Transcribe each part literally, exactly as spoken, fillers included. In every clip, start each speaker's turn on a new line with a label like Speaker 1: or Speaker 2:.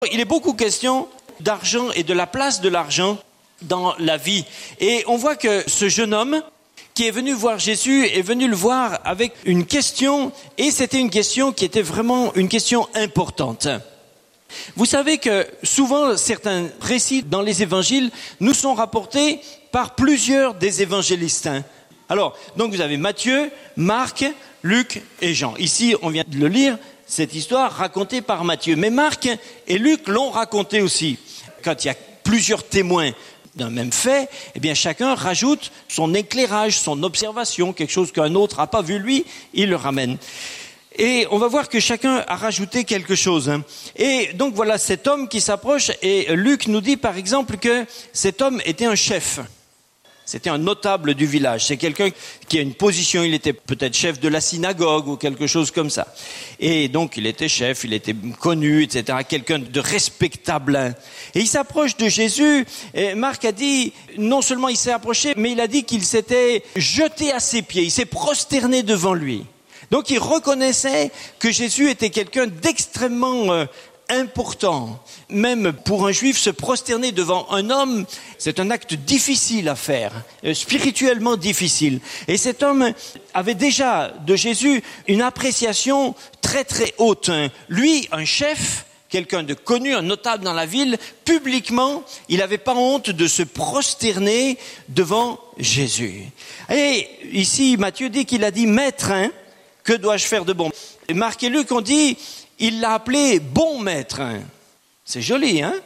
Speaker 1: Il est beaucoup question d'argent et de la place de l'argent dans la vie. Et on voit que ce jeune homme qui est venu voir Jésus est venu le voir avec une question, et c'était une question qui était vraiment une question importante. Vous savez que souvent certains récits dans les évangiles nous sont rapportés par plusieurs des évangélistes. Alors, donc vous avez Matthieu, Marc, Luc et Jean. Ici, on vient de le lire, cette histoire racontée par Matthieu. Mais Marc et Luc l'ont racontée aussi. Quand il y a plusieurs témoins d'un même fait, eh bien chacun rajoute son éclairage, son observation, quelque chose qu'un autre n'a pas vu lui, il le ramène. Et on va voir que chacun a rajouté quelque chose. Et donc voilà cet homme qui s'approche, et Luc nous dit par exemple que cet homme était un chef. C'était un notable du village. C'est quelqu'un qui a une position. Il était peut-être chef de la synagogue ou quelque chose comme ça. Et donc, il était chef, il était connu, et cetera. Quelqu'un de respectable. Et il s'approche de Jésus. Et Marc a dit, non seulement il s'est approché, mais il a dit qu'il s'était jeté à ses pieds. Il s'est prosterné devant lui. Donc, il reconnaissait que Jésus était quelqu'un d'extrêmement euh, important. Même pour un juif, se prosterner devant un homme, c'est un acte difficile à faire, spirituellement difficile. Et cet homme avait déjà de Jésus une appréciation très très haute. Lui, un chef, quelqu'un de connu, un notable dans la ville, publiquement, il n'avait pas honte de se prosterner devant Jésus. Et ici, Matthieu dit qu'il a dit « Maître, hein, que dois-je faire de bon ?» Et Marc et Luc ont dit il l'a appelé bon maître. C'est joli, hein?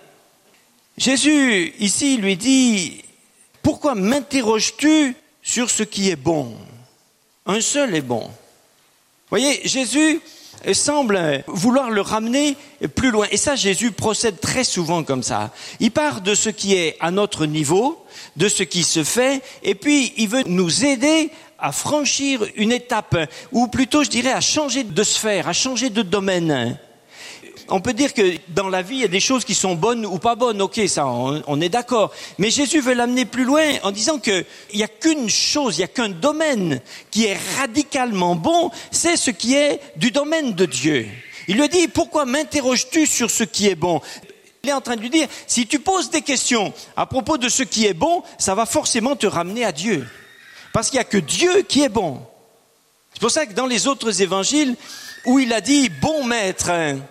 Speaker 1: Jésus, ici, lui dit, pourquoi m'interroges-tu sur ce qui est bon? Un seul est bon. Vous voyez, Jésus semble vouloir le ramener plus loin. Et ça, Jésus procède très souvent comme ça. Il part de ce qui est à notre niveau, de ce qui se fait, et puis il veut nous aider à franchir une étape, ou plutôt, je dirais, à changer de sphère, à changer de domaine. On peut dire que dans la vie, il y a des choses qui sont bonnes ou pas bonnes. Ok, ça, on, on est d'accord. Mais Jésus veut l'amener plus loin en disant qu'il n'y a qu'une chose, il n'y a qu'un domaine qui est radicalement bon, c'est ce qui est du domaine de Dieu. Il lui dit, pourquoi m'interroges-tu sur ce qui est bon? Il est en train de lui dire, si tu poses des questions à propos de ce qui est bon, ça va forcément te ramener à Dieu. Parce qu'il n'y a que Dieu qui est bon. C'est pour ça que dans les autres évangiles, où il a dit « bon maître »,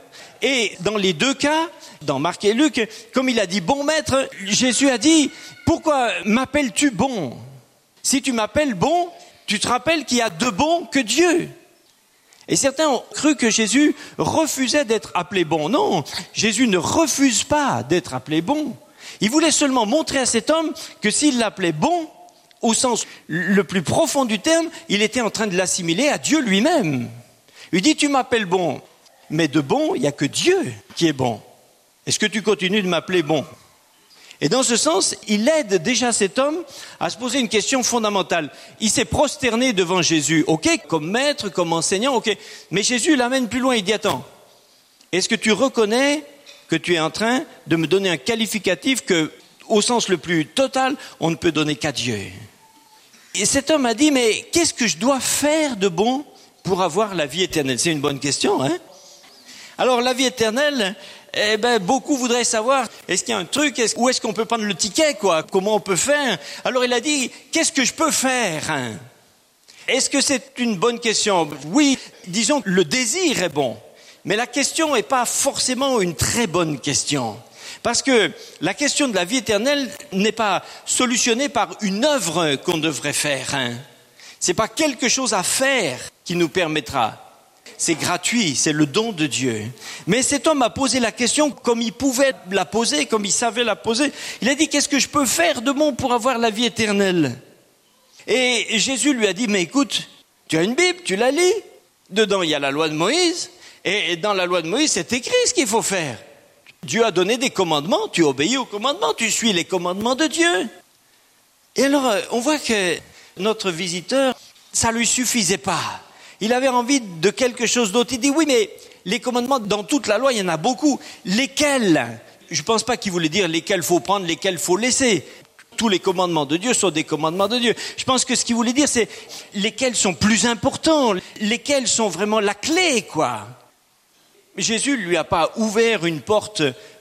Speaker 1: et dans les deux cas, dans Marc et Luc, comme il a dit « bon maître », Jésus a dit « pourquoi m'appelles-tu bon ?» Si tu m'appelles bon, tu te rappelles qu'il y a de bon que Dieu. Et certains ont cru que Jésus refusait d'être appelé bon. Non, Jésus ne refuse pas d'être appelé bon. Il voulait seulement montrer à cet homme que s'il l'appelait bon, au sens le plus profond du terme, il était en train de l'assimiler à Dieu lui-même. Il dit, tu m'appelles bon, mais de bon, il n'y a que Dieu qui est bon. Est-ce que tu continues de m'appeler bon? Et dans ce sens, il aide déjà cet homme à se poser une question fondamentale. Il s'est prosterné devant Jésus, ok, comme maître, comme enseignant, ok. Mais Jésus l'amène plus loin, il dit, attends, est-ce que tu reconnais que tu es en train de me donner un qualificatif que, au sens le plus total, on ne peut donner qu'à Dieu? Et cet homme a dit, mais qu'est-ce que je dois faire de bon pour avoir la vie éternelle? C'est une bonne question, hein? Alors, la vie éternelle, eh ben, beaucoup voudraient savoir, est-ce qu'il y a un truc, est-ce, où est-ce qu'on peut prendre le ticket, quoi? Comment on peut faire? Alors, il a dit, qu'est-ce que je peux faire? Est-ce que c'est une bonne question? Oui, disons que le désir est bon, mais la question n'est pas forcément une très bonne question. Parce que la question de la vie éternelle n'est pas solutionnée par une œuvre qu'on devrait faire. Hein. C'est pas quelque chose à faire qui nous permettra. C'est gratuit, c'est le don de Dieu. Mais cet homme a posé la question comme il pouvait la poser, comme il savait la poser. Il a dit, qu'est-ce que je peux faire de bon pour avoir la vie éternelle? Et Jésus lui a dit, mais écoute, tu as une Bible, tu la lis. Dedans, il y a la loi de Moïse. Et dans la loi de Moïse, c'est écrit ce qu'il faut faire. Dieu a donné des commandements, tu obéis aux commandements, tu suis les commandements de Dieu. Et alors, on voit que notre visiteur, ça lui suffisait pas. Il avait envie de quelque chose d'autre. Il dit, oui, mais les commandements, dans toute la loi, il y en a beaucoup. Lesquels? Je ne pense pas qu'il voulait dire lesquels faut prendre, lesquels faut laisser. Tous les commandements de Dieu sont des commandements de Dieu. Je pense que ce qu'il voulait dire, c'est lesquels sont plus importants, lesquels sont vraiment la clé, quoi. Jésus ne lui a pas ouvert une porte